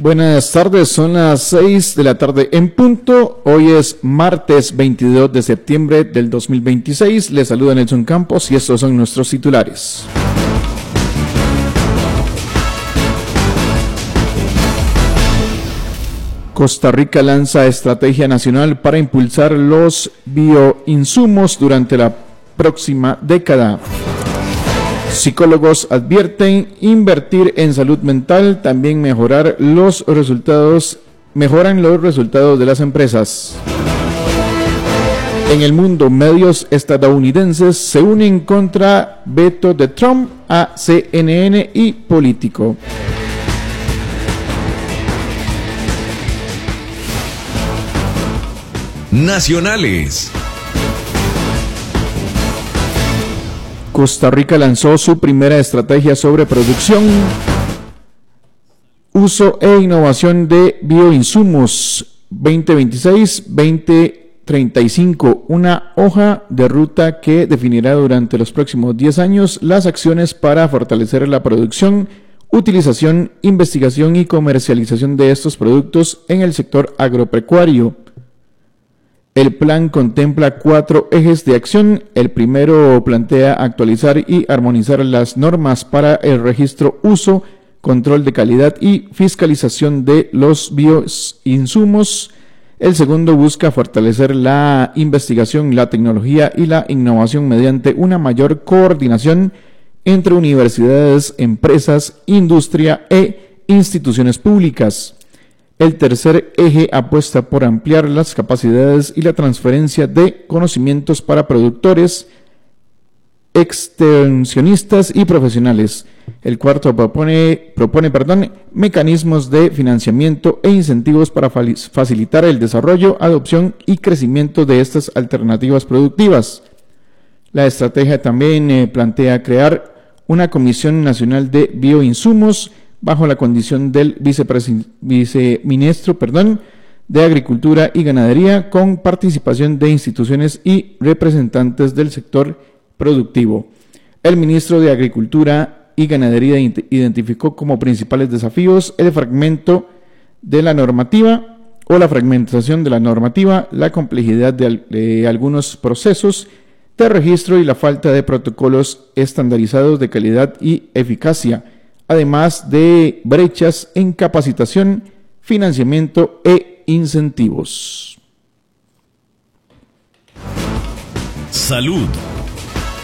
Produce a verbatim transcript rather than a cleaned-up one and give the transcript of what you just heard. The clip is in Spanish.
Buenas tardes, son las seis de la tarde en punto. Hoy es martes veintidós de septiembre del dos mil veintiséis. Les saluda Nelson Campos y estos son nuestros titulares. Costa Rica lanza estrategia nacional para impulsar los bioinsumos durante la próxima década. Psicólogos advierten invertir en salud mental, también mejorar los resultados, mejoran los resultados de las empresas. En el mundo, medios estadounidenses se unen contra veto de Trump a C N N y Político. Nacionales. Costa Rica lanzó su primera estrategia sobre producción, uso e innovación de bioinsumos veinte veintiséis a veinte treinta y cinco, una hoja de ruta que definirá durante los próximos diez años las acciones para fortalecer la producción, utilización, investigación y comercialización de estos productos en el sector agropecuario. El plan contempla cuatro ejes de acción. El primero plantea actualizar y armonizar las normas para el registro, uso, control de calidad y fiscalización de los bioinsumos. El segundo busca fortalecer la investigación, la tecnología y la innovación mediante una mayor coordinación entre universidades, empresas, industria e instituciones públicas. El tercer eje apuesta por ampliar las capacidades y la transferencia de conocimientos para productores, extensionistas y profesionales. El cuarto propone, propone perdón, mecanismos de financiamiento e incentivos para facilitar el desarrollo, adopción y crecimiento de estas alternativas productivas. La estrategia también eh, plantea crear una Comisión Nacional de Bioinsumos bajo la condición del viceministro perdón, de Agricultura y Ganadería, con participación de instituciones y representantes del sector productivo. El ministro de Agricultura y Ganadería identificó como principales desafíos el fragmento de la normativa o la fragmentación de la normativa, la complejidad de, de algunos procesos de registro y la falta de protocolos estandarizados de calidad y eficacia, además de brechas en capacitación, financiamiento e incentivos. Salud.